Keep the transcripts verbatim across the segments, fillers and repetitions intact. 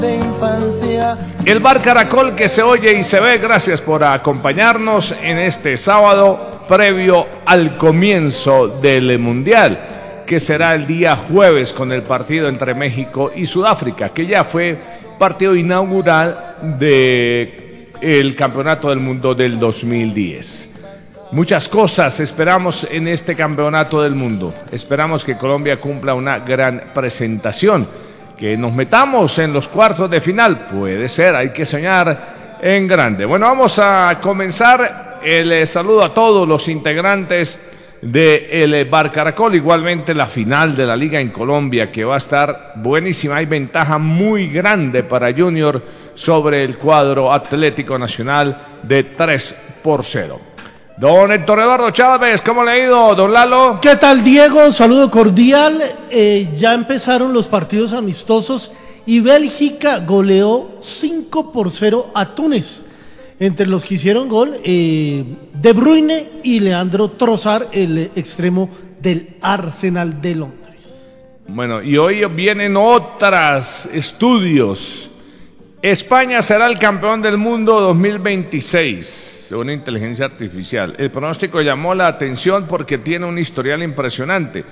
de infancia. El Bar Caracol que se oye y se ve, gracias por acompañarnos en este sábado previo al comienzo del Mundial, que será el día jueves con el partido entre México y Sudáfrica, que ya fue partido inaugural del Campeonato del Mundo del dos mil diez. Muchas cosas esperamos en este Campeonato del Mundo. Esperamos que Colombia cumpla una gran presentación, que nos metamos en los cuartos de final. Puede ser, hay que soñar en grande. Bueno, vamos a comenzar. El saludo a todos los integrantes del Bar Caracol. Igualmente la final de la Liga en Colombia, que va a estar buenísima. Hay ventaja muy grande para Junior sobre el cuadro Atlético Nacional de tres por cero. Don Héctor Eduardo Chávez, ¿cómo le ha ido, don Lalo? ¿Qué tal, Diego? Saludo cordial. Eh, ya empezaron los partidos amistosos y Bélgica goleó cinco por cero a Túnez. Entre los que hicieron gol, eh, De Bruyne y Leandro Trossard, el extremo del Arsenal de Londres. Bueno, y hoy vienen otros estudios. España será el campeón del mundo dos mil veintiséis, según inteligencia artificial. El pronóstico llamó la atención porque tiene un historial impresionante.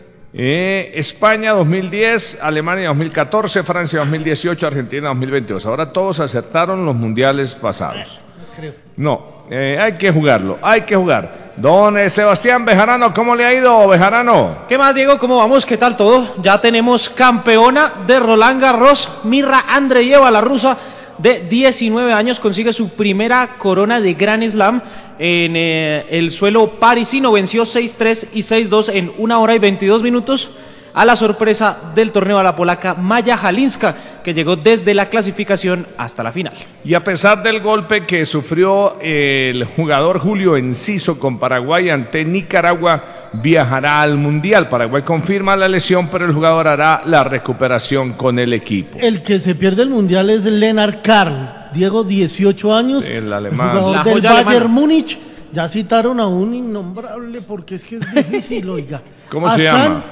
Eh, España dos mil diez, Alemania dos mil catorce, Francia dos mil dieciocho, Argentina dos mil veintidós. Ahora todos acertaron los mundiales pasados. No, eh, hay que jugarlo, hay que jugar. Don eh, Sebastián Bejarano, ¿cómo le ha ido, Bejarano? ¿Qué más, Diego? ¿Cómo vamos? ¿Qué tal todo? Ya tenemos campeona de Roland Garros. Mirra Andreeva, la rusa de diecinueve años, consigue su primera corona de Grand Slam en eh, el suelo parisino. Venció seis tres y seis dos en una hora y veintidós minutos a la sorpresa del torneo, a la polaca Maya Halinska, que llegó desde la clasificación hasta la final. Y a pesar del golpe que sufrió el jugador Julio Enciso con Paraguay ante Nicaragua, viajará al Mundial. Paraguay confirma la lesión, pero el jugador hará la recuperación con el equipo. El que se pierde el Mundial es Lennart Karl, Diego, dieciocho años, sí, el alemán, jugador la del joya Bayern alemana. Múnich. Ya citaron a un innombrable porque es que es difícil, oiga. ¿Cómo se llama?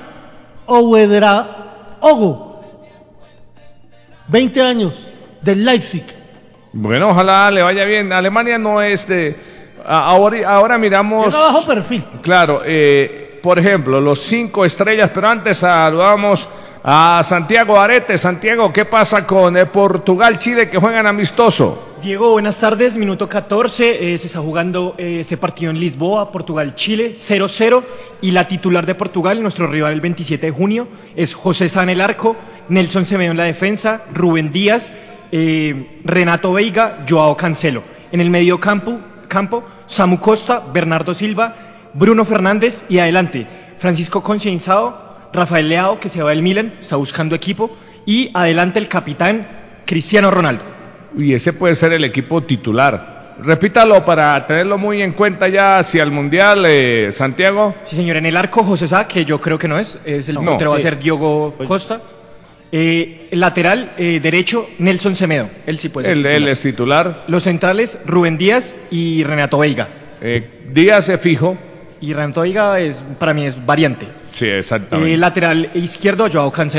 Ouedra Ogo, veinte años, del Leipzig. Bueno, ojalá le vaya bien. Alemania no es de... Ahora, ahora miramos... Es de bajo perfil. Claro, eh, por ejemplo, los cinco estrellas, pero antes saludamos a Santiago Arete. Santiago, ¿qué pasa con eh, Portugal-Chile, que juegan amistoso? Diego, buenas tardes, minuto catorce, eh, se está jugando eh, este partido en Lisboa, Portugal-Chile, cero cero, y la titular de Portugal, nuestro rival el veintisiete de junio, es José Sá en el arco, Nelson Semedo en la defensa, Rubén Díaz, eh, Renato Veiga, Joao Cancelo. En el medio campo, campo, Samu Costa, Bernardo Silva, Bruno Fernández y adelante, Francisco Conceição, Rafael Leao, que se va del Milan, está buscando equipo, y adelante el capitán Cristiano Ronaldo. Y ese puede ser el equipo titular. Repítalo para tenerlo muy en cuenta ya hacia el Mundial, eh, Santiago. Sí, señor, en el arco José Sá, que yo creo que no es, es el No, portero, sí. va a ser Diogo Costa. Eh, el lateral eh, derecho, Nelson Semedo, él sí puede ser Él, titular. él es titular. Los centrales, Rubén Díaz y Renato Veiga. Eh, Díaz es fijo. Y Renato Veiga es, para mí es variante. Sí, exactamente. Eh, lateral izquierdo, Joao Cancelo.